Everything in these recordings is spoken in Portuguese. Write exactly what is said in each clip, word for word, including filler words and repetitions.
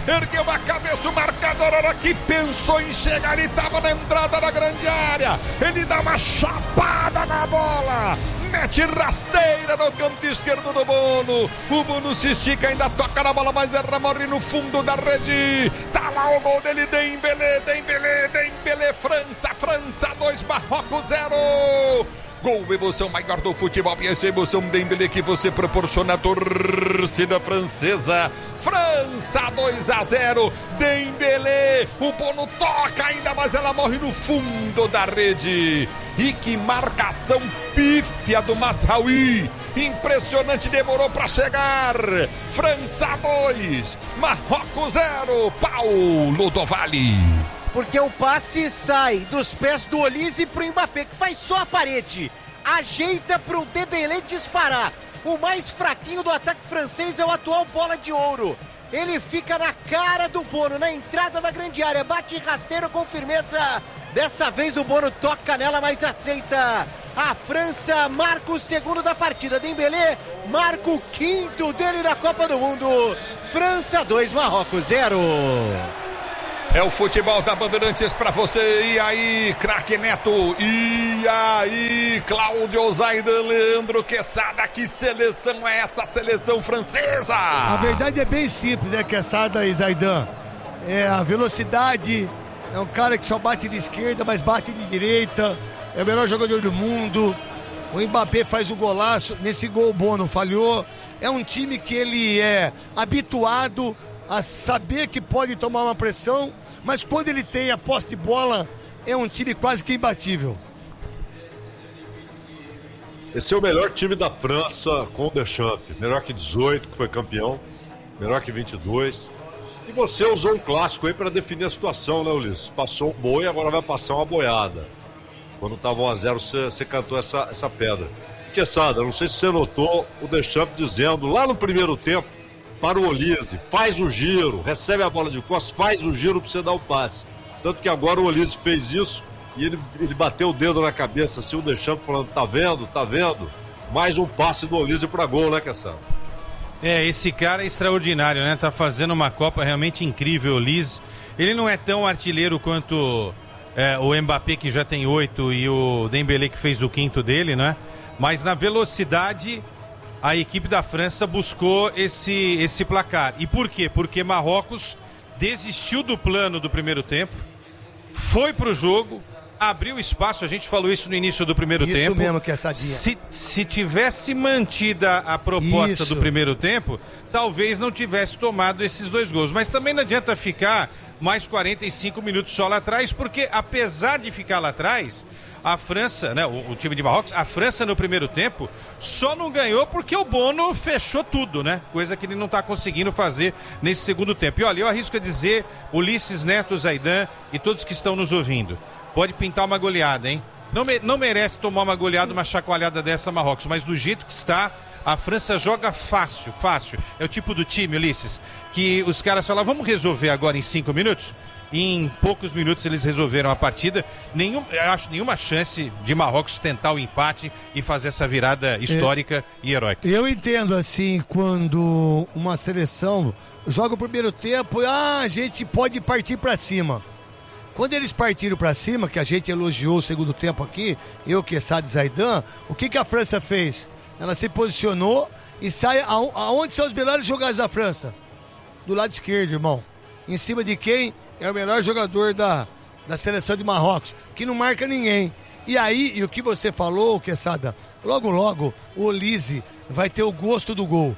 ergueu a cabeça, o marcador, hora que pensou em chegar, ele estava na entrada da grande área, ele dá uma chapada na bola, mete rasteira no canto esquerdo do Bono, o Bono se estica, ainda toca na bola, mas erra, morre no fundo da rede, tá lá o gol dele, Dembélé, Dembélé, Dembélé, França, França dois, Marrocos zero. Gol, emoção maior do futebol, e essa emoção Dembélé que você proporciona à torcida francesa. França dois a zero, Dembélé, o Bono toca ainda, mas ela morre no fundo da rede. E que marcação pífia do Mazraoui, impressionante, demorou para chegar. França dois, Marrocos zero, Paulo do Vale. Porque o passe sai dos pés do Olise pro Mbappé, que faz só a parede. Ajeita pro Dembélé disparar. O mais fraquinho do ataque francês é o atual bola de ouro. Ele fica na cara do Bono, na entrada da grande área. Bate rasteiro com firmeza. Dessa vez o Bono toca nela, mas aceita. A França marca o segundo da partida. Dembélé marca o quinto dele na Copa do Mundo. França dois, Marrocos zero. É o futebol da Bandeirantes pra você. E aí, craque Neto? E aí, Cláudio Zaidan, Leandro Quesada? Que seleção é essa, seleção francesa? A verdade é bem simples, né, Quesada e Zaidan? É a velocidade, é um cara que só bate de esquerda, mas bate de direita. É o melhor jogador do mundo. O Mbappé faz o golaço. Nesse gol o Bono falhou. É um time que ele é habituado a saber que pode tomar uma pressão, mas quando ele tem a posse de bola, é um time quase que imbatível. Esse é o melhor time da França com o Deschamps. Melhor que dezoito, que foi campeão. Melhor que vinte e dois. E você usou um clássico aí para definir a situação, né, Ulisses? Passou um boi, agora vai passar uma boiada. Quando estava um a zero, você, você cantou essa, essa pedra. Quesada, não sei se você notou o Deschamps dizendo lá no primeiro tempo para o Olise, faz o giro, recebe a bola de costas, faz o giro para você dar o passe. Tanto que agora o Olise fez isso e ele, ele bateu o dedo na cabeça, assim, o Deschamps falando, tá vendo, tá vendo? Mais um passe do Olise para gol, né, Cassano? É, esse cara é extraordinário, né? Tá fazendo uma Copa realmente incrível, o Olise. Ele não é tão artilheiro quanto é, o Mbappé, que já tem oito, e o Dembélé, que fez o quinto dele, né? Mas na velocidade, a equipe da França buscou esse, esse placar. E por quê? Porque Marrocos desistiu do plano do primeiro tempo, foi pro jogo, abriu espaço, a gente falou isso no início do primeiro isso tempo. Isso mesmo, que essa se, se tivesse mantida a proposta isso. do primeiro tempo, talvez não tivesse tomado esses dois gols. Mas também não adianta ficar mais quarenta e cinco minutos só lá atrás, porque apesar de ficar lá atrás, a França, né, o, o time de Marrocos, a França no primeiro tempo só não ganhou porque o Bono fechou tudo, né? Coisa que ele não está conseguindo fazer nesse segundo tempo. E olha, eu arrisco a dizer, Ulisses, Neto, Zaidan e todos que estão nos ouvindo, pode pintar uma goleada, hein? Não, me, não merece tomar uma goleada, uma chacoalhada dessa Marrocos, mas do jeito que está, a França joga fácil, fácil. É o tipo do time, Ulisses, que os caras falam, vamos resolver agora em cinco minutos? E em poucos minutos eles resolveram a partida. Nenhum, eu acho nenhuma chance de Marrocos tentar o empate e fazer essa virada histórica é, e heróica. Eu entendo assim, quando uma seleção joga o primeiro tempo, ah, a gente pode partir para cima. Quando eles partiram para cima, que a gente elogiou o segundo tempo aqui, eu, Quesada e Zaidan, o que, que a França fez? Ela se posicionou e sai aonde são os melhores jogadores da França? Do lado esquerdo, irmão. Em cima de quem? É o melhor jogador da, da seleção de Marrocos, que não marca ninguém. E aí, e o que você falou, Quesada, logo logo o Olise vai ter o gosto do gol.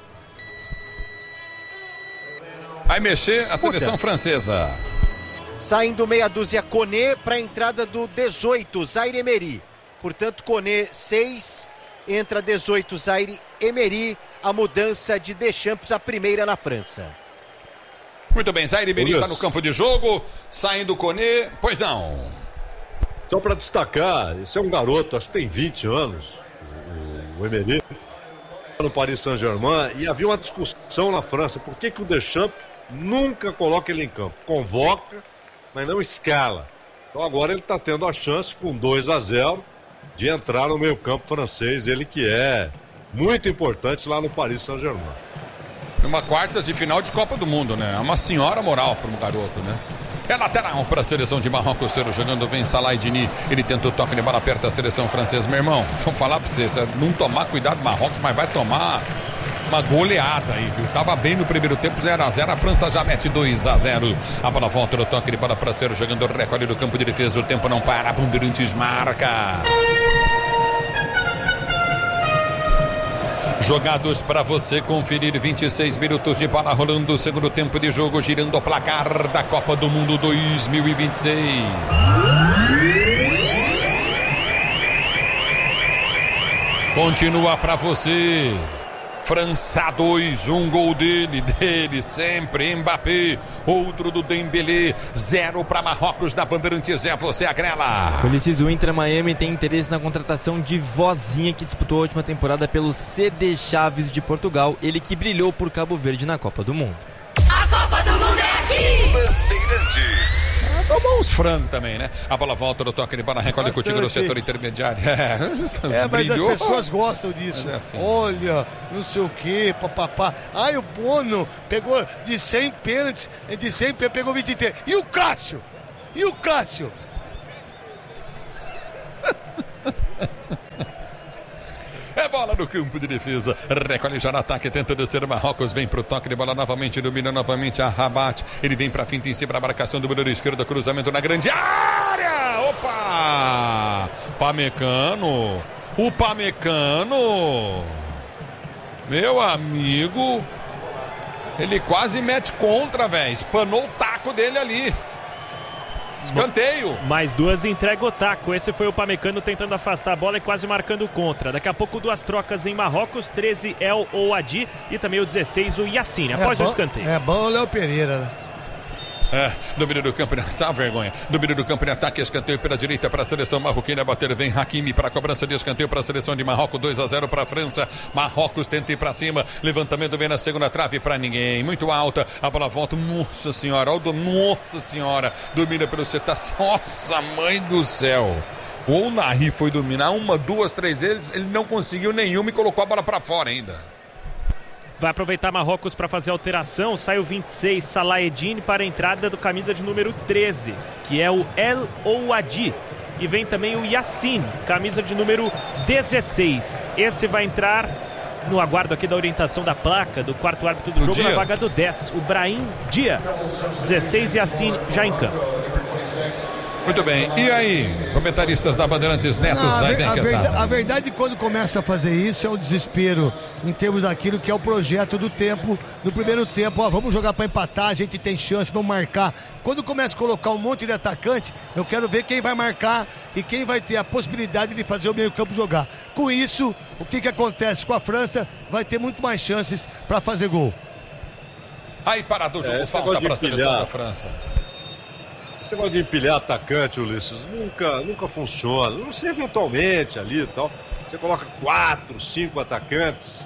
Vai mexer a seleção Puta. francesa. Saindo meia dúzia Koné para a entrada do dezoito, Zaire Emery. Portanto, Koné seis, entra dezoito, Zaire Emery. A mudança de Deschamps, a primeira na França. Muito bem, Zaire Emery está no campo de jogo, saindo o Koné, pois não. Só para destacar, esse é um garoto, acho que tem vinte anos, o Emery, no Paris Saint-Germain, e havia uma discussão na França, por que, que o Deschamps nunca coloca ele em campo? Convoca, mas não escala. Então agora ele está tendo a chance, com dois a zero, de entrar no meio campo francês, ele que é muito importante lá no Paris Saint-Germain. Numa quartas de final de Copa do Mundo, né? É uma senhora moral para um garoto, né? É lateral para a seleção de Marrocos, Ciro jogando, vem Salah Eddini, ele tentou toque de bola perto da seleção francesa. Meu irmão, vou falar para você, se não tomar cuidado Marrocos, mas vai tomar uma goleada aí, viu? Tava bem no primeiro tempo, zero a zero, a França já mete dois a zero. A bola volta no toque de bola para Ciro jogando, recolhe do campo de defesa, o tempo não para, Bandeirantes marca. Jogados para você conferir, vinte e seis minutos de bola rolando, segundo tempo de jogo, girando o placar da Copa do Mundo dois mil e vinte e seis. Continua para você. França dois, um gol dele, dele sempre, Mbappé, outro do Dembélé, zero para Marrocos da Bandeirantes, é você a grela. Ulisses, o Inter Miami tem interesse na contratação de Vozinha, que disputou a última temporada pelo C D Chaves de Portugal, ele que brilhou por Cabo Verde na Copa do Mundo. A Copa do Mundo é aqui! Bandeirantes. Tomou uns frangos também, né? A bola volta no toque de bola, recolhe Bastante. contigo no setor intermediário. É, é mas as pessoas gostam disso. É assim. Olha, não sei o que, papapá. Ai, o Bono pegou de cem pênaltis, de cem pênaltis, pegou vinte e três. E o Cássio? E o Cássio? É bola no campo de defesa, recolhe já no ataque, tenta descer Marrocos, vem pro toque de bola novamente, domina novamente a Rabat, ele vem pra finta em cima da marcação do goleiro esquerdo, cruzamento na grande área, opa, Pamecano, o Pamecano, meu amigo, ele quase mete contra, velho, espanou o taco dele ali. Escanteio. Mais duas entrega o taco. Esse foi o Pamecano tentando afastar a bola e quase marcando contra. Daqui a pouco duas trocas em Marrocos. treze El Ouadi e também o dezesseis o Yassine. Após é o bom, escanteio. É bom o Léo Pereira, né? É, domínio do campo, essa vergonha. Domínio do campo em ataque, escanteio pela direita para a seleção marroquina. Bater, vem Hakimi para a cobrança de escanteio para a seleção de Marrocos. dois a zero para a França. Marrocos tenta ir para cima. Levantamento vem na segunda trave para ninguém. Muito alta. A bola volta. Nossa senhora, Aldo, nossa senhora. Domina pelo setor. Nossa, mãe do céu. O Nahri foi dominar uma, duas, três vezes. Ele não conseguiu nenhuma e colocou a bola para fora ainda. Vai aproveitar Marrocos para fazer a alteração. Sai o vinte e seis, Salah Eddine, para a entrada do camisa de número treze, que é o El Ouadi. E vem também o Yassine, camisa de número dezesseis. Esse vai entrar no aguardo aqui da orientação da placa do quarto árbitro do do jogo, Dias. na vaga do dez, o Brahim Dias. dezesseis, Yassine já em campo. Muito bem, e aí, comentaristas da Bandeirantes, Neto, Não, a, Zé, ver, bem a, que verdade, sabe. a verdade, quando começa a fazer isso, é o desespero em termos daquilo que é o projeto do tempo, no primeiro tempo. Ó, vamos jogar para empatar, a gente tem chance, vamos marcar. Quando começa a colocar um monte de atacante, eu quero ver quem vai marcar e quem vai ter a possibilidade de fazer o meio-campo jogar. Com isso, o que, que acontece com a França? Vai ter muito mais chances para fazer gol. Aí, parado o jogo, É, esse falta negócio de para a seleção empilhar. da França. Esse negócio de empilhar atacante, Ulisses, nunca, nunca funciona. Não sei, eventualmente ali e tal. Você coloca quatro, cinco atacantes.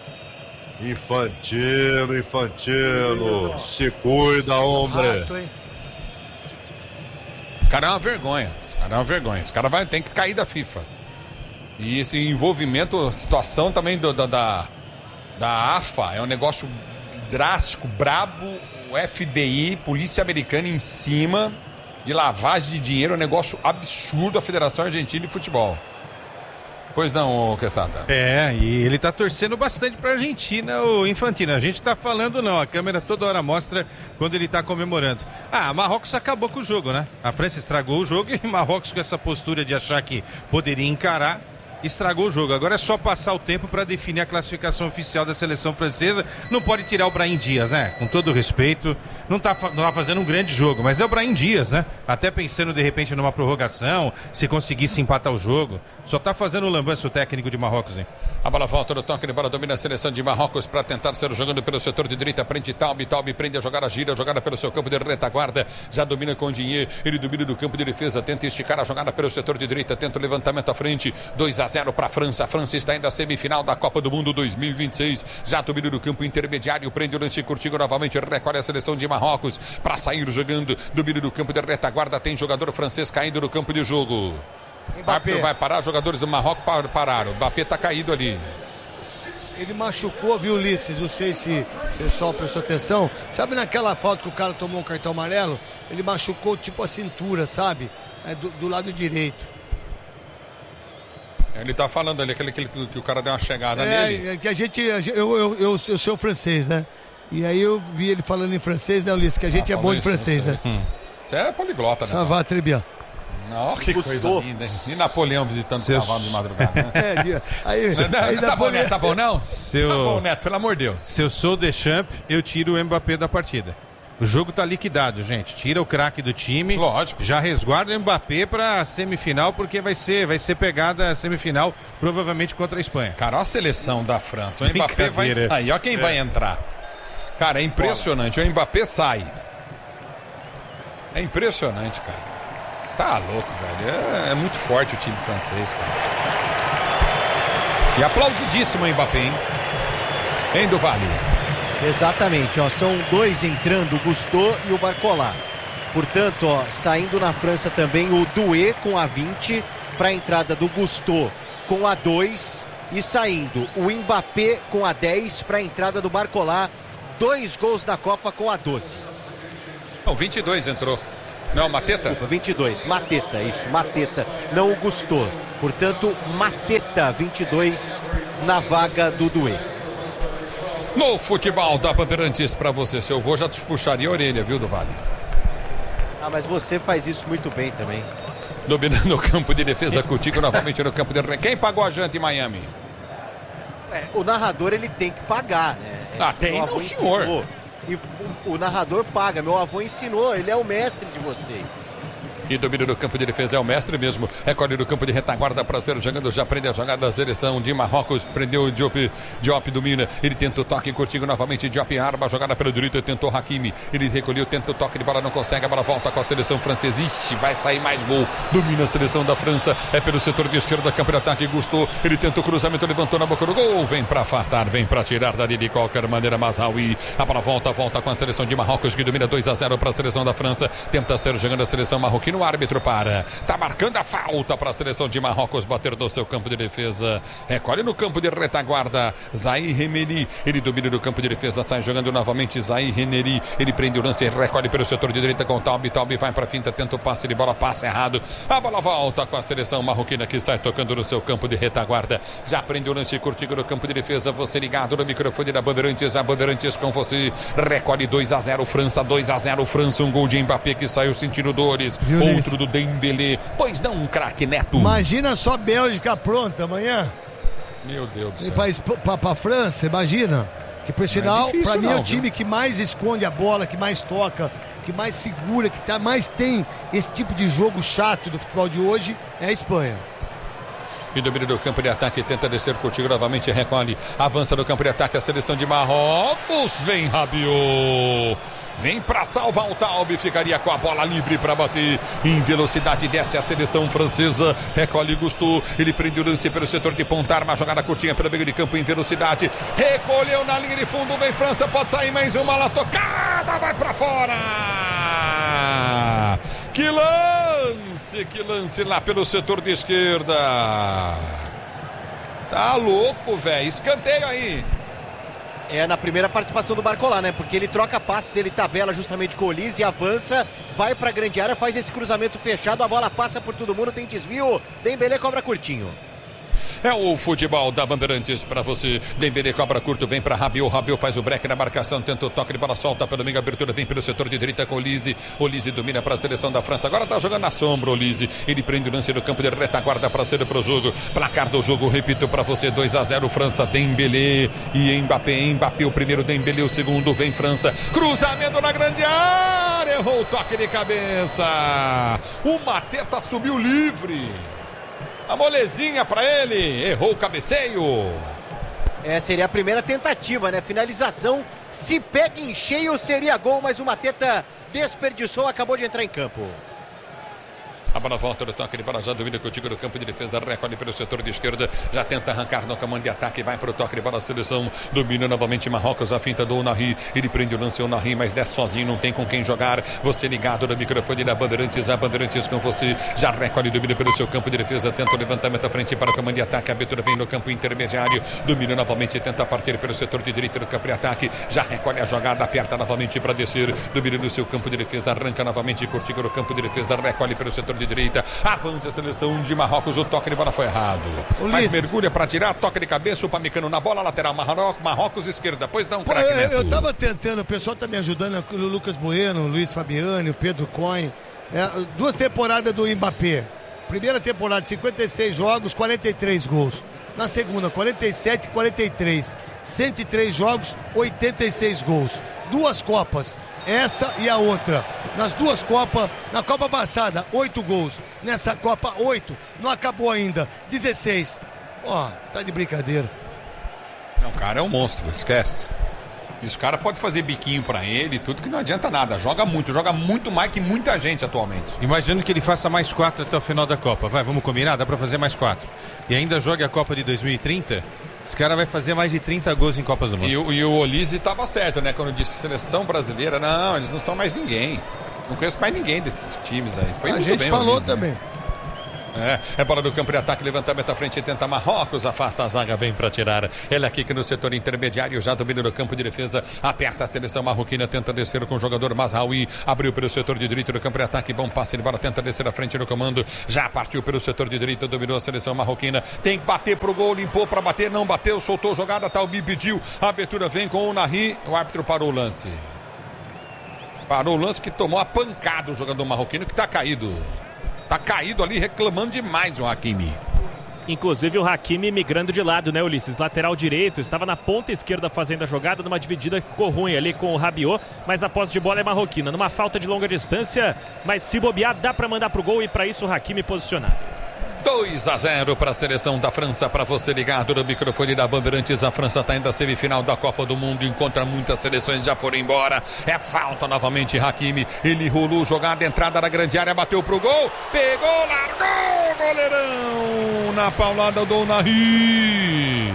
Infantino, Infantino. Se cuida, homem. Rato, hein? Esse cara é uma vergonha. Esse cara é uma vergonha. Esse cara vai, tem que cair da FIFA. E esse envolvimento, a situação também do, da, da, da A F A é um negócio drástico, brabo. O F B I, Polícia Americana em cima de lavagem de dinheiro, é um negócio absurdo a Federação Argentina de Futebol. Pois não, Quesada? É, e ele tá torcendo bastante pra Argentina, o Infantino. A gente tá falando não, a câmera toda hora mostra quando ele tá comemorando. Ah, Marrocos acabou com o jogo, né? A França estragou o jogo e Marrocos, com essa postura de achar que poderia encarar, estragou o jogo. Agora é só passar o tempo para definir a classificação oficial da seleção francesa. Não pode tirar o Brahim Dias, né? Com todo respeito, não tá, não tá fazendo um grande jogo, mas é o Brahim Dias, né? Até pensando de repente numa prorrogação, se conseguisse empatar o jogo. Só tá fazendo o lambanço técnico de Marrocos, hein? A bola volta no toque de bola, domina a seleção de Marrocos para tentar ser jogando pelo setor de direita, prende Taub, Taub prende a jogada, gira, a jogada pelo seu campo de retaguarda, já domina com dinheiro, ele domina do campo de defesa, tenta esticar a jogada pelo setor de direita, tenta o levantamento à frente, dois a zero para a França, a França está ainda na semifinal da Copa do Mundo dois mil e vinte e seis, já domina do campo intermediário, prende o lance curtinho novamente, recolhe a seleção de Marrocos para sair jogando, domina do campo de retaguarda, tem jogador francês caindo no campo de jogo. O árbitro vai parar, jogadores do Marrocos pararam. O Mbappé tá caído ali. ele machucou, viu, Ulisses? Não sei se o pessoal prestou atenção. Sabe naquela falta que o cara tomou um cartão amarelo? Ele machucou tipo a cintura, sabe? É, do, do lado direito. Ele tá falando ali, aquele que, que o cara deu uma chegada é, nele. É que a gente, eu, eu, eu, eu sou francês, né? E aí eu vi ele falando em francês, né, Ulisses? Que a gente ah, é bom de francês, né? Hum. Você é poliglota, né? Ça va, très bien. Nossa, que coisa linda, hein? E Napoleão visitando o cavalo de madrugada, né? É, aí, aí, tá Napoleão... bom, Neto, tá bom, não? Se eu... Tá bom, Neto, pelo amor de Deus. Se eu sou o Deschamps, eu tiro o Mbappé da partida. O jogo tá liquidado, gente. Tira o craque do time. Lógico. Já resguarda o Mbappé pra semifinal, porque vai ser, vai ser pegada a semifinal, provavelmente contra a Espanha. Cara, olha a seleção da França. O Mbappé vai sair. Olha quem é. vai entrar. Cara, é impressionante. O Mbappé sai. É impressionante, cara. Tá louco, velho. É, é muito forte o time francês, cara. E aplaudidíssimo o Mbappé, hein? Hein, do Vale? Exatamente, ó. São dois entrando, o Gusto e o Barcola. Portanto, ó, saindo na França também o Doué com a vinte para a entrada do Gusto com a dois. E saindo o Mbappé com a dez para a entrada do Barcola. Dois gols da Copa com a doze. Não, vinte e dois entrou. Não, Mateta? Desculpa, vinte e dois, Mateta, isso, Mateta, não o Gusto. Portanto, Mateta, vinte e dois na vaga do Doué. No futebol da Bandeirantes pra você, seu avô já te puxaria a orelha, viu, do Vale? Ah, mas você faz isso muito bem também. Dominando o campo de defesa, Coutinho novamente no campo de... Quem pagou a janta em Miami? É, o narrador, ele tem que pagar, né? Ah, tem, não, senhor. Ensinou. E o, o narrador paga, meu avô ensinou, ele é o mestre de vocês. E domina no campo de defesa, é o mestre mesmo. Recolhe no campo de retaguarda para ser jogando, já prende a jogada da seleção de Marrocos. Prendeu o Diop, Diop domina. Ele tenta o toque, Coutinho novamente. Diop arma, jogada pelo direito, tentou Hakimi. Ele recolheu, tenta o toque de bola, não consegue. A bola volta com a seleção francesa. Ixi, vai sair mais gol. Domina a seleção da França. É pelo setor de esquerda, campo de ataque. Gustou. Ele tenta o cruzamento, levantou na boca do gol. Vem para afastar, vem para tirar dali de qualquer maneira. Mazraoui. A bola volta, volta com a seleção de Marrocos, que domina dois a zero para a seleção da França. Tenta ser jogando a seleção marroquina. O árbitro para. Tá marcando a falta para a seleção de Marrocos bater no seu campo de defesa. Recolhe no campo de retaguarda. Zaire Emery. Ele domina no campo de defesa. Sai jogando novamente Zaire Emery. Ele prende o lance e recolhe pelo setor de direita com o Taub. Taub vai para a finta. Tenta o passe de bola. Passa errado. A bola volta com a seleção marroquina que sai tocando no seu campo de retaguarda. Já prende o lance curtido no campo de defesa. Você ligado no microfone da Bandeirantes. A Bandeirantes com você. Recolhe dois a zero. França dois a zero. França. Um gol de Mbappé que saiu sentindo dores. Juliz. Outro do Dembélé. Pois não, um craque, Neto. Imagina só a Bélgica pronta amanhã. Meu Deus do céu. Pra, pra, pra França, imagina. Que por sinal, é pra mim não, é o time viu? que mais esconde a bola, que mais toca, que mais segura, que tá, mais tem esse tipo de jogo chato do futebol de hoje, é a Espanha. E domina do campo de ataque, tenta descer contigo novamente, recolhe, avança no campo de ataque, a seleção de Marrocos, vem Rabiot. Vem para salvar o Taub, ficaria com a bola livre para bater em velocidade, desce a seleção francesa, recolhe Gusto, ele prende o lance pelo setor de ponta, arma, jogada curtinha pelo meio de campo em velocidade, recolheu na linha de fundo, vem França, pode sair mais uma, lá tocada, vai para fora! Que lance, que lance lá pelo setor de esquerda! Tá louco, velho, escanteio aí! É na primeira participação do Barcola, né? Porque ele troca passes, ele tabela justamente com o Olise, avança, vai pra grande área, faz esse cruzamento fechado, a bola passa por todo mundo, tem desvio, Dembélé cobra curtinho. É o futebol da Bandeirantes para você. Dembélé cobra curto, vem para Rabiot. Rabiot faz o break na marcação, tenta o toque de bola, solta pelo meio, abertura, vem pelo setor de direita com o Olise. Olise domina para a seleção da França. Agora tá jogando na sombra, Olise. Ele prende o lance no campo de retaguarda para ser pro jogo. Placar do jogo, repito para você: dois a zero França, Dembélé e Mbappé. Mbappé o primeiro, Dembélé o segundo, vem França. Cruzamento na grande área, errou o toque de cabeça. O Mateta subiu livre. A molezinha para ele, errou o cabeceio. É, seria a primeira tentativa, né? Finalização, se pega em cheio seria gol, mas o Mateta desperdiçou, acabou de entrar em campo. A bola volta do toque de bola, já domina contigo no campo de defesa, recolhe pelo setor de esquerda, já tenta arrancar no comando de ataque, vai para o toque de bola, a seleção domina novamente Marrocos, a finta do Unai, ele prende o lance, o Unai, mas desce sozinho, não tem com quem jogar, você ligado no microfone da Bandeirantes, a Bandeirantes com você, já recolhe, domina pelo seu campo de defesa, tenta o levantamento à frente para o comando de ataque, a abertura vem no campo intermediário, domina novamente, tenta partir pelo setor de direita do campo de ataque, já recolhe a jogada, aperta novamente para descer, domina no seu campo de defesa, arranca novamente, contigo no campo de defesa, recolhe pelo setor de direita, avança a seleção de Marrocos, o toque de bola foi errado. Mas mergulha para tirar, toque de cabeça, o Pamecano na bola, lateral, Marrocos, Marrocos esquerda, pois não, craque eu, Neto. eu tava tentando, o pessoal tá me ajudando, o Lucas Bueno, o Luiz Fabiani, o Pedro Cohen, é, duas temporadas do Mbappé. Primeira temporada, cinquenta e seis jogos, quarenta e três gols. Na segunda, quarenta e sete, quarenta e três. cento e três jogos, oitenta e seis gols. Duas Copas, essa e a outra. Nas duas Copas, na Copa passada, oito gols. Nessa Copa, oito. Não acabou ainda, dezesseis. Ó, oh, tá de brincadeira. Não, o cara é um monstro, esquece. Esse cara pode fazer biquinho pra ele e tudo, que não adianta nada. Joga muito, joga muito mais que muita gente atualmente. Imagino que ele faça mais quatro até o final da Copa. Vai, vamos combinar? Dá pra fazer mais quatro. E ainda joga a Copa de dois mil e trinta. Esse cara vai fazer mais de trinta gols em Copas do Mundo. E, o, e o Olise tava certo, né? Quando disse seleção brasileira. Não, eles não são mais ninguém. Não conheço mais ninguém desses times aí. Foi a muito gente bem, falou Olise, também. Né? É, é bola do campo de ataque, levantamento à frente, tenta Marrocos, afasta a zaga, vem para tirar. Ele aqui que no setor intermediário, já domina no campo de defesa, aperta a seleção marroquina, tenta descer com o jogador Mazraoui, abriu pelo setor de direita do campo de ataque, bom passe de bola, tenta descer à frente no comando, já partiu pelo setor de direita, dominou a seleção marroquina, tem que bater pro gol, limpou para bater, não bateu, soltou jogada, Talbi pediu, a abertura vem com o Nahri, o árbitro parou o lance. Parou o lance que tomou a pancada o jogador marroquino que tá caído. Tá caído ali, reclamando demais o Hakimi. Inclusive o Hakimi migrando de lado, né, Ulisses? Lateral direito, estava na ponta esquerda fazendo a jogada, numa dividida que ficou ruim ali com o Rabiot, mas a posse de bola é marroquina, numa falta de longa distância, mas se bobear dá para mandar pro gol e para isso o Hakimi posicionado. dois a zero para a seleção da França, para você ligado no microfone da Bandeirantes. A França está indo à semifinal da Copa do Mundo, encontra muitas seleções, já foram embora. É falta novamente, Hakimi, ele rolou, jogada, entrada na grande área, bateu pro gol, pegou, largou, goleirão, na paulada do Nahri.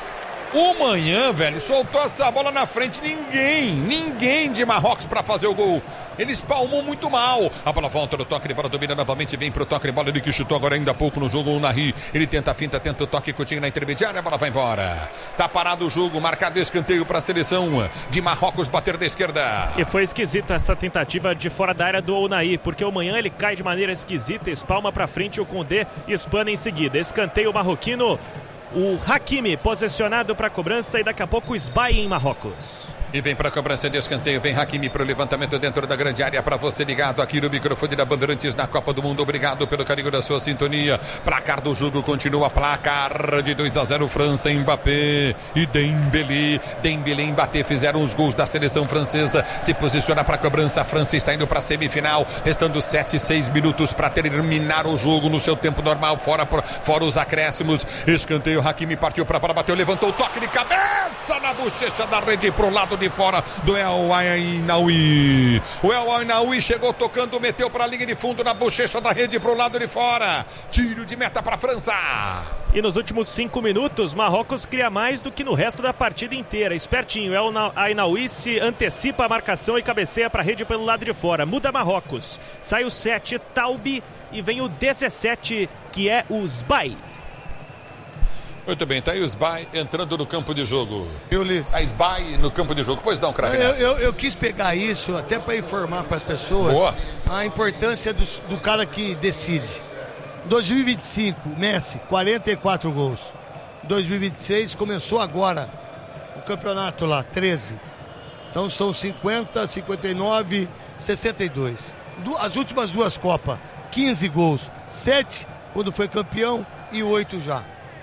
O Manhã, velho, soltou essa bola na frente, ninguém, ninguém de Marrocos para fazer o gol. Ele espalmou muito mal. A bola volta no toque de bola, domina novamente, vem pro toque de bola, ele que chutou agora ainda há pouco no jogo, o Nahri. Ele tenta a finta, tenta o toque, Coutinho na intermediária, a bola vai embora. Tá parado o jogo, marcado escanteio para a seleção de Marrocos bater da esquerda. E foi esquisito essa tentativa de fora da área do Unai, porque o Manhã ele cai de maneira esquisita, espalma para frente, o Koundé espana em seguida. Escanteio marroquino. O Hakimi posicionado para a cobrança e daqui a pouco esbaia em Marrocos. E vem para a cobrança de escanteio, vem Hakimi para o levantamento dentro da grande área, para você ligado aqui no microfone da Bandeirantes na Copa do Mundo. Obrigado pelo carinho da sua sintonia. Placar do jogo continua, placar de dois a zero, França, Mbappé e Dembélé. Dembélé e Mbappé fizeram os gols da seleção francesa. Se posiciona para a cobrança, a França está indo para a semifinal, restando sete, seis minutos para terminar o jogo no seu tempo normal, fora, fora os acréscimos. Escanteio, Hakimi partiu para a bola, bateu, levantou o toque de cabeça na bochecha da rede pro lado de fora do El Ainaoui. O El Ainaoui chegou tocando, meteu para a linha de fundo na bochecha da rede pro lado de fora. Tiro de meta para a França. E nos últimos cinco minutos, Marrocos cria mais do que no resto da partida inteira. Espertinho, El Ainaoui se antecipa a marcação e cabeceia para a rede pelo lado de fora. Muda Marrocos. Sai o sete, Talbi, e vem o dezessete, que é o Sbai. Muito bem, tá aí o Sbai entrando no campo de jogo. Eu li. A Sbai no campo de jogo. Pois não, craque. Eu, eu, eu quis pegar isso até para informar para as pessoas. Boa. A importância do, do cara que decide. dois mil e vinte e cinco, Messi, quarenta e quatro gols. dois mil e vinte e seis começou agora o campeonato lá, treze. Então são cinquenta, cinquenta e nove, sessenta e dois. As últimas duas Copas, quinze gols. sete quando foi campeão e oito já.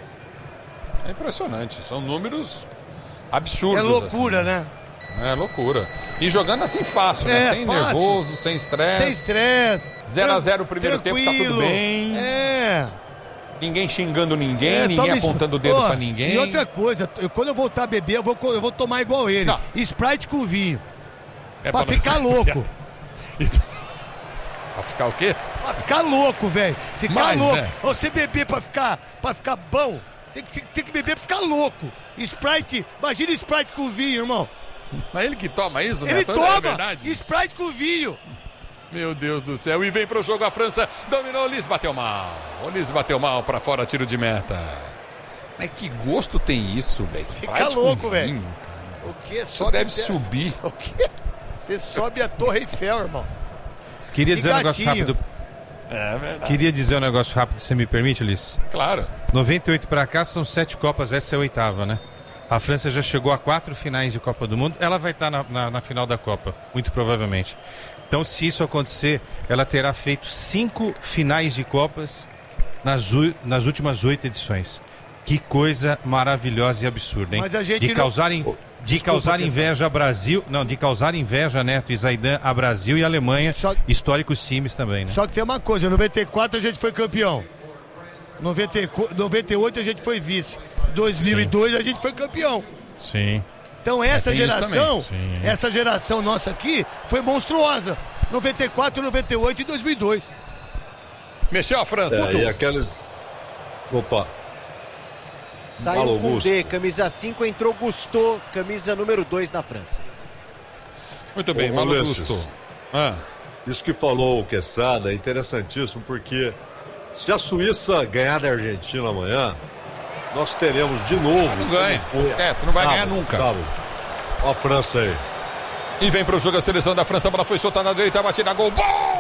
É impressionante, são números absurdos. É loucura, assim, né? É loucura. E jogando assim fácil, é, né? Sem fácil. nervoso, sem estresse. Sem estresse. zero a zero o primeiro tempo, tá tudo bem. É. Ninguém xingando ninguém, é, ninguém toma... apontando o dedo oh, pra ninguém. E outra coisa, eu, quando eu voltar a beber, eu vou, eu vou tomar igual ele. Não. Sprite com vinho. É pra, pra ficar louco. Pra ficar o quê? Pra ficar louco, velho. Ficar Mas, louco. né? Você beber pra ficar, pra ficar bom, tem que, tem que beber pra ficar louco. Sprite, imagina Sprite com vinho, irmão. Mas ele que toma isso, né? Ele É toma verdade. Sprite com vinho. Meu Deus do céu. E vem pro jogo a França. Dominou, o Liz bateu mal. O Liz bateu mal pra fora, tiro de meta. Mas que gosto tem isso, velho? Fica louco, velho. O que? Só deve subir. O quê? Você sobe a Torre Eiffel, irmão. Queria E dizer um negócio gatinho. rápido. É verdade. Queria dizer um negócio rápido, se você me permite, Liz. Claro. noventa e oito pra cá são sete Copas, essa é a oitava, né? A França já chegou a quatro finais de Copa do Mundo. Ela vai estar na, na, na final da Copa, muito provavelmente. Então, se isso acontecer, ela terá feito cinco finais de Copas nas, u- nas últimas oito edições. Que coisa maravilhosa e absurda, hein? Mas a gente de não- causar, in- de Desculpa, causar pessoal. inveja a Brasil, não, de causar inveja, Neto e Zaidan, a Brasil e a Alemanha, Só- históricos times também, né? Só que tem uma coisa, em noventa e quatro a gente foi campeão. noventa e noventa e oito a gente foi vice. dois mil e dois a gente foi campeão. Sim. Então essa tem isso geração, também. Sim. essa geração nossa aqui foi monstruosa. noventa e quatro, noventa e oito e dois mil e dois. Mexeu a França. É, e aqueles. Opa. Saiu Alô, o Augusto. Koundé, camisa cinco, entrou Gusto, camisa número dois na França. Muito bem, Ô, Malu Ulisses. Gusto. Ah, Isso que falou o Quesada é interessantíssimo, porque se a Suíça ganhar da Argentina amanhã, nós teremos de novo. Não ganha. como foi Esquece, não vai sábado, ganhar nunca. Sábado. Ó a França aí. e vem pro jogo a seleção da França. A bola foi soltada na direita, batida, gol.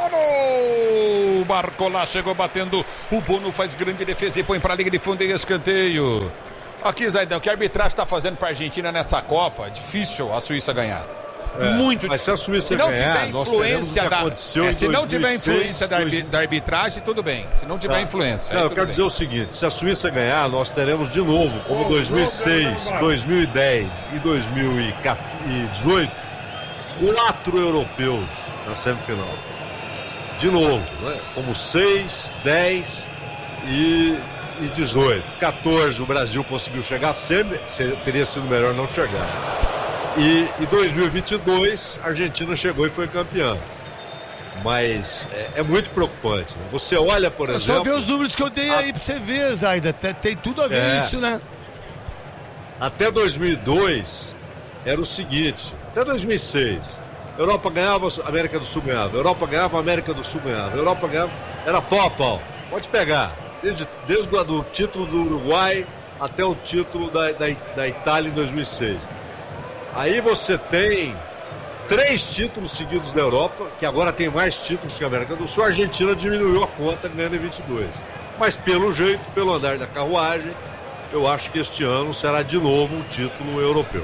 Bono! Marcou lá, chegou batendo. O Bono faz grande defesa e põe pra linha de fundo e escanteio. Aqui, Zaidão, que a arbitragem está fazendo pra Argentina nessa Copa? Difícil a Suíça ganhar. Muito Mas se a Suíça Se não ganhar, tiver nós influência teremos o que da, aconteceu é, em se não tiver dois mil e seis, influência da, arbi- da arbitragem, tudo bem. Se não tiver Tá. influência, Não, aí eu tudo quero bem. dizer o seguinte: se a Suíça ganhar, nós teremos de novo, como dois mil e seis, dois mil e dez e dois mil e dezoito, quatro europeus na semifinal. De novo, né? Como seis, dez e, e dezoito. quatorze o Brasil conseguiu chegar, sempre teria sido melhor não chegar. E em dois mil e vinte e dois, a Argentina chegou e foi campeã. Mas é, é muito preocupante. Né? Você olha, por É exemplo. só ver os números que eu dei aí pra você ver, Zaida. Tem, tem tudo a ver É. isso, né? Até dois mil e dois era o seguinte: até dois mil e seis, Europa ganhava, a América do Sul ganhava, Europa ganhava, a América do Sul ganhava, Europa ganhava, era pau a pau. Pode pegar, desde, desde o do título do Uruguai até o título da, da, da Itália em dois mil e seis. Aí você tem três títulos seguidos da Europa, que agora tem mais títulos que a América do Sul. A Argentina diminuiu a conta, ganhando em vinte e dois. Mas pelo jeito, pelo andar da carruagem, eu acho que este ano será de novo um título europeu.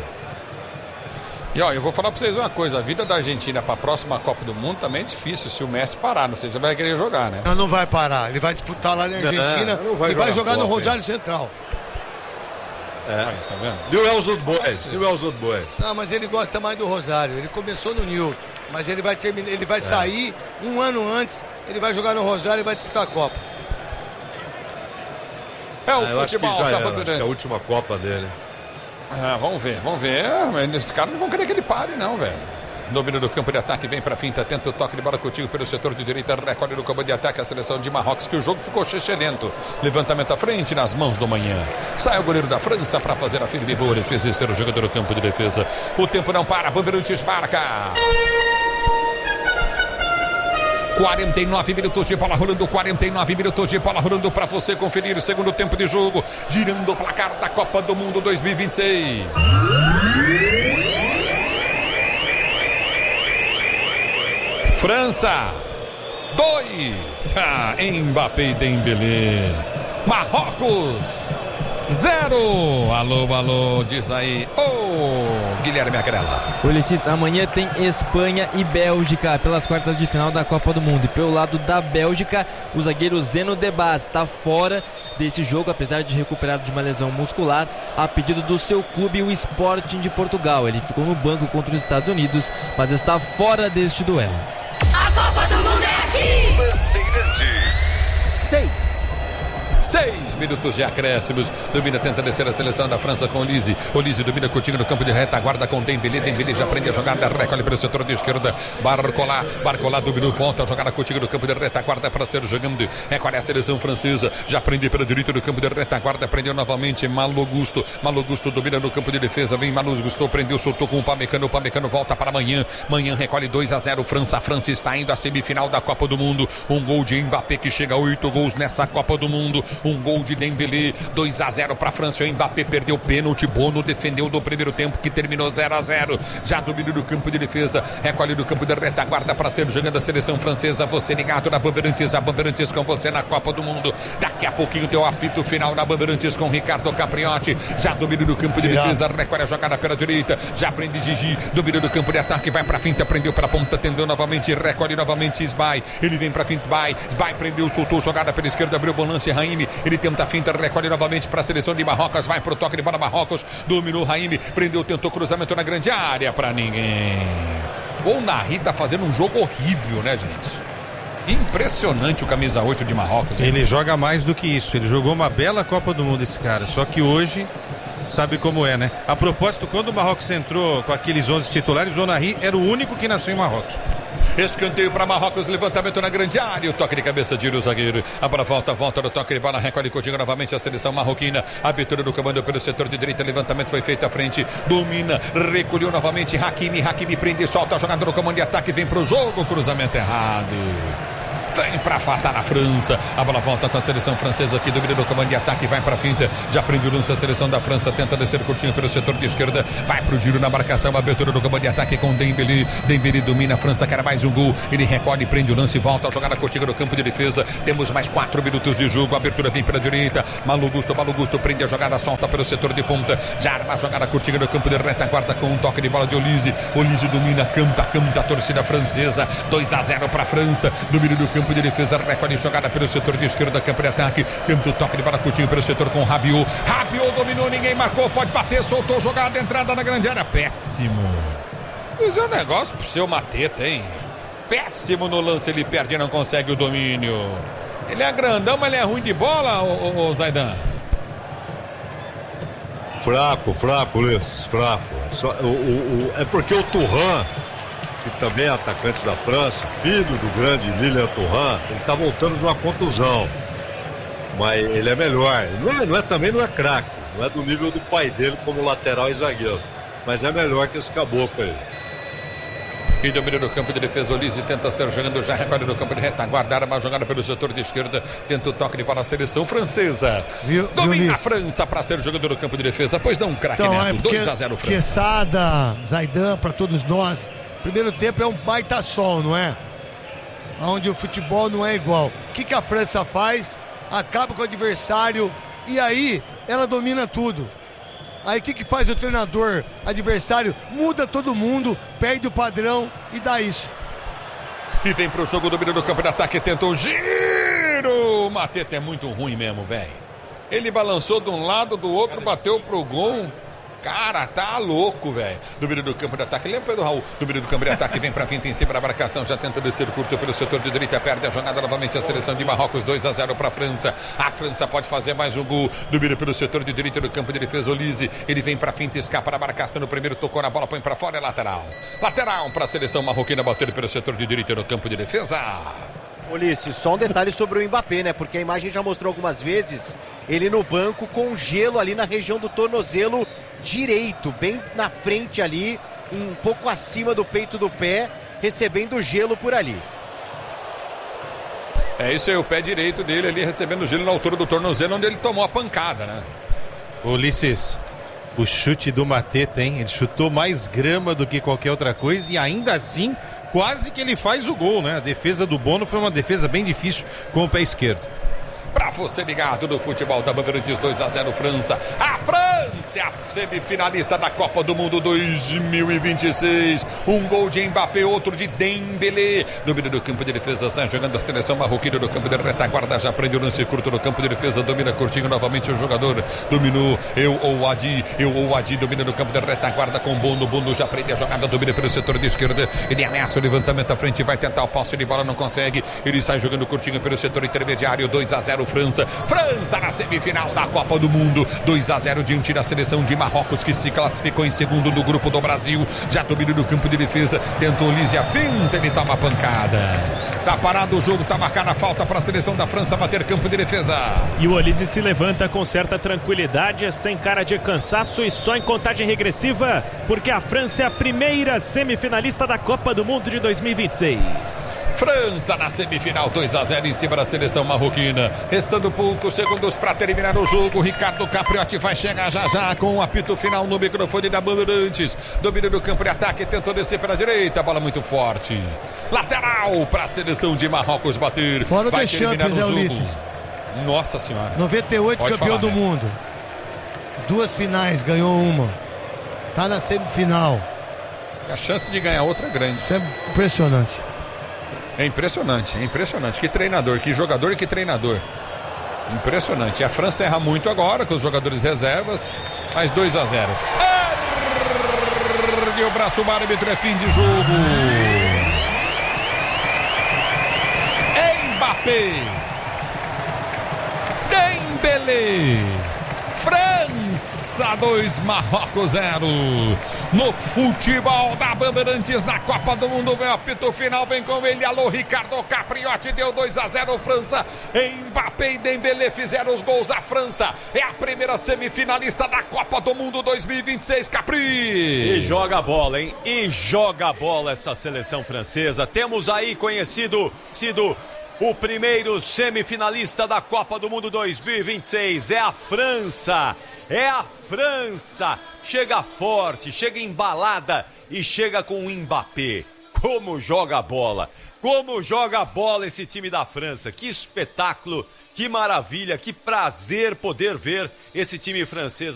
E ó, eu vou falar pra vocês uma coisa: a vida da Argentina pra próxima Copa do Mundo também é difícil se o Messi parar. Não sei se você vai querer jogar, né? Não, não vai parar. Ele vai disputar lá na Argentina não vai e vai jogar jogar no Copa, Rosário Central. Aí, tá vendo? Newell's Old Boys, Newell's Old Boys. Não, mas ele gosta mais do Rosário. Ele começou no Newell's, mas ele vai terminar, ele vai sair um ano antes. Ele vai jogar no Rosário e vai disputar a Copa. É o Ah, eu acho que futebol já da era, acho que é a Bandeirantes. última Copa dele. Ah, vamos ver, vamos ver. Ah, mas esses caras não vão querer que ele pare, não, velho. Domínio do campo de ataque, vem pra finta, tenta o toque de bola contigo pelo setor de direita, recolhe no campo de ataque a seleção de Marrocos, que o jogo ficou chechelento. Levantamento à frente, nas mãos do manhã. Sai o goleiro da França para fazer a firme boa defesa e ser o jogador do campo de defesa. O tempo não para, Bandeirantes marca. quarenta e nove minutos de bola rolando, quarenta e nove minutos de bola rolando para você conferir o segundo tempo de jogo, girando o placar da Copa do Mundo dois mil e vinte e seis. França, dois. Ah, Mbappé e Dembélé. Marrocos, zero. Alô, alô, diz aí. Ô, oh, Guilherme Agrela. Ulisses, amanhã tem Espanha e Bélgica pelas quartas de final da Copa do Mundo. E pelo lado da Bélgica, o zagueiro Zeno Debas está fora desse jogo, apesar de recuperado de uma lesão muscular, a pedido do seu clube, o Sporting de Portugal. Ele ficou no banco contra os Estados Unidos, mas está fora deste duelo. A Copa do Mundo é aqui! Seis. Seis minutos de acréscimos. Domina, tenta descer a seleção da França com Olise. Olise domina Coutinho no campo de retaguarda com Dembélé. Dembélé já prende a jogada, recolhe pelo setor de esquerda. Barcola, Barcola dominou, volta a jogada Coutinho no campo de retaguarda para ser jogando. Recolhe a seleção francesa, já prende pela direita do campo de retaguarda, prendeu novamente Malo Gusto. Malo Gusto domina no campo de defesa, vem Malo Gusto, prendeu, soltou com o Pamecano. O Pamecano volta para amanhã. Manhã recolhe dois a zero. França, a França está indo à semifinal da Copa do Mundo. Um gol de Mbappé que chega a oito gols nessa Copa do Mundo. Um gol de Dembélé, dois a zero para a França. O Mbappé perdeu o pênalti. Bono defendeu no primeiro tempo, que terminou zero a zero. Já domina do campo de defesa, recolhe do campo de retaguarda para ser jogando a seleção francesa. Você ligado na Bandeirantes, a Bandeirantes com você na Copa do Mundo. Daqui a pouquinho tem o apito final na Bandeirantes com Ricardo Capriotti. Já domina do campo de defesa, recolhe a jogada pela direita. Já prende Gigi, domina do campo de ataque, vai para a finta, prendeu para a ponta, tendeu novamente, recolhe novamente Sbai. Ele vem para a finta, Sbai. Sbai prendeu, soltou, jogada pela esquerda, abriu o bolance, Raime. Ele tenta a finta, recolhe novamente para a seleção de Marrocos, vai pro toque de bola Marrocos, dominou Raime, prendeu, tentou cruzamento na grande área para ninguém. O Nahri tá fazendo um jogo horrível, né, gente? Impressionante o camisa oito de Marrocos. Ele hein? joga mais do que isso, ele jogou uma bela Copa do Mundo esse cara, só que hoje sabe como é, né? A propósito, quando o Marrocos entrou com aqueles onze titulares, o Nahri era o único que nasceu em Marrocos. Escanteio para Marrocos, levantamento na grande área, o toque de cabeça de o zagueiro. A bola volta, volta do toque de bola, recolhe Coutinho novamente a seleção marroquina. Abertura do comando pelo setor de direita, levantamento foi feito à frente, domina, recolheu novamente Hakimi, Hakimi prende, solta a jogada no comando de ataque, vem pro jogo, cruzamento errado. Vem para afastar a França. A bola volta com a seleção francesa que domina no comando de ataque, vai para a finta. Já prende o lance a seleção da França, tenta descer curtinho pelo setor de esquerda, vai pro giro na marcação, abertura do comando de ataque com Dembélé. Dembélé domina a França, quer mais um gol. Ele recolhe, prende o lance, volta a jogada contigo no campo de defesa. Temos mais quatro minutos de jogo. A abertura vem pela direita. Malo Gusto, Malo Gusto prende a jogada, solta pelo setor de ponta. Já arma a jogada curtinha no campo de retaguarda com um toque de bola de Olise. Olise domina, canta, canta a torcida francesa. dois a zero para a França. Domínio do campo de defesa, recolhe jogada pelo setor de esquerda, campo de ataque, tenta o toque de bola curtinho pelo setor com Rabiot. Rabiot dominou, ninguém marcou, pode bater, soltou jogada, entrada na grande área, péssimo. Mas é um negócio pro seu Mateta, hein? Péssimo no lance, ele perde e não consegue o domínio. Ele é grandão, mas ele é ruim de bola, ô, ô, ô Zaidan? Fraco, fraco, Ulisses, fraco. Só, o, o, o, é porque o Thuram, que também é atacante da França, filho do grande Lilian Thuram, ele tá voltando de uma contusão. Mas ele é melhor. Não é, não é, também não é craque, não é do nível do pai dele como lateral e zagueiro. Mas é melhor que esse caboclo aí. E domina no campo de defesa, Olise tenta ser jogando, já recolhe no campo de retaguarda, arma jogada pelo setor de esquerda, tenta o toque de bola a seleção francesa. Viu, domina viu, a França para ser jogador no campo de defesa, pois não, craque então, Neto, é dois a zero França. Quesada, Zaidan, para todos nós. Primeiro tempo é um baita sol, não é? Onde o futebol não é igual. O que, que a França faz? Acaba com o adversário e aí ela domina tudo. Aí o que, que faz o treinador adversário? Muda todo mundo, perde o padrão e dá isso. E vem pro jogo, domina no campo de ataque, tentou giro. O Mateta é muito ruim mesmo, velho. Ele balançou de um lado, do outro, bateu pro gol. Cara, tá louco, velho. Domínio do campo de ataque. Lembra do Raul? Domínio do campo de ataque. Vem pra finta em cima da marcação. Já tenta descer curto pelo setor de direita. Perde a jogada novamente a seleção de Marrocos. dois a zero pra França. A França pode fazer mais um gol. Domínio pelo setor de direita do campo de defesa. Olise. Ele vem pra finta, escapa da marcação. No primeiro tocou na bola, põe pra fora. É lateral. Lateral pra seleção marroquina. Bater pelo setor de direita no campo de defesa. Ulisses, só um detalhe sobre o Mbappé, né? Porque a imagem já mostrou algumas vezes ele no banco com gelo ali na região do tornozelo direito, bem na frente ali, um pouco acima do peito do pé, recebendo gelo por ali. É isso aí, o pé direito dele ali recebendo gelo na altura do tornozelo, onde ele tomou a pancada, né? Ulisses, o chute do Mateta, hein? Ele chutou mais grama do que qualquer outra coisa e ainda assim quase que ele faz o gol, né? A defesa do Bono foi uma defesa bem difícil com o pé esquerdo. Pra você ligado no futebol da Bandeirantes, dois a zero França. A França! França é a semifinalista da Copa do Mundo dois mil e vinte e seis. Um gol de Mbappé, outro de Dembélé. Domínio do campo de defesa, sai jogando a seleção marroquina do campo de retaguarda. Já prende o lance curto no campo de defesa. Domina curtinho novamente o jogador. Dominou, eu ou Adi. Eu ou Adi domina no campo de retaguarda com Bono. Bono já prende a jogada, domina pelo setor de esquerda. Ele ameaça o levantamento à frente, vai tentar o passe de bola, não consegue. Ele sai jogando curtinho pelo setor intermediário. dois a zero França. França na semifinal da Copa do Mundo. dois a zero diante da seleção de Marrocos, que se classificou em segundo no grupo do Brasil. Já domina no campo de defesa. Tentou Lise a finta, ele toma a pancada. Tá parado o jogo, tá marcada a falta para a seleção da França bater campo de defesa. E o Olise se levanta com certa tranquilidade, sem cara de cansaço e só em contagem regressiva, porque a França é a primeira semifinalista da Copa do Mundo de dois mil e vinte e seis. França na semifinal, dois a zero em cima da seleção marroquina. Restando poucos segundos para terminar o jogo. Ricardo Capriotti vai chegar já já com o apito final no microfone da Bandeirantes. Domínio do campo de ataque, tentou descer pela direita, bola muito forte. Lateral para a seleção de Marrocos bater. Fora o vai Deschamps, né, Ulisses? Nossa senhora. noventa e oito, Pode campeão falar, do né? mundo. Duas finais, ganhou uma. Tá na semifinal. A chance de ganhar outra é grande. Isso é impressionante. É impressionante, é impressionante. Que treinador, que jogador e que treinador. Impressionante. E a França erra muito agora com os jogadores reservas, mas dois a zero. Ergue o braço, o árbitro, é fim de jogo. Mbappé, Dembélé, França dois, Marrocos zero. No futebol da Bandeirantes na Copa do Mundo, vem o apito final, vem com ele, alô, Ricardo Capriotti, deu dois a zero França. Mbappé e Dembélé fizeram os gols. A França é a primeira semifinalista da Copa do Mundo dois mil e vinte e seis, Capri. E joga a bola, hein? E joga a bola essa seleção francesa. Temos aí conhecido, sido o primeiro semifinalista da Copa do Mundo dois mil e vinte e seis. É a França, é a França. Chega forte, chega embalada e chega com o Mbappé. Como joga a bola, como joga a bola esse time da França. Que espetáculo, que maravilha, que prazer poder ver esse time francês.